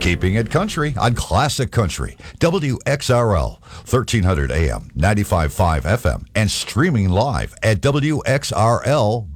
Keeping it country on Classic Country, WXRL, 1300 AM, 95.5 FM, and streaming live at WXRL.com.